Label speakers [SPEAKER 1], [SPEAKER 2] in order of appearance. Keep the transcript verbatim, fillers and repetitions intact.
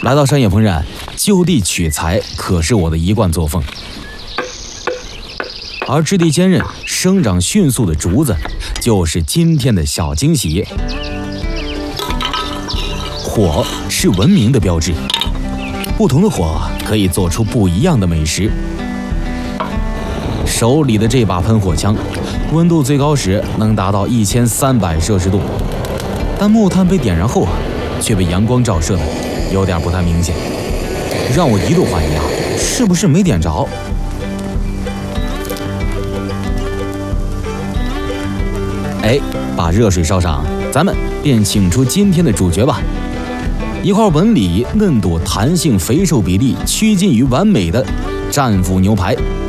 [SPEAKER 1] 来到山野烹饪，就地取材可是我的一贯作风。而质地坚韧、生长迅速的竹子，就是今天的小惊喜。火是文明的标志，不同的火可以做出不一样的美食。手里的这把喷火枪，温度最高时能达到一千三百摄氏度，但木炭被点燃后啊，却被阳光照射的有点不太明显，让我一度怀疑啊，是不是没点着？哎，把热水烧上，咱们便请出今天的主角吧。一块纹理、嫩度、弹性、肥瘦比例趋近于完美的战斧牛排。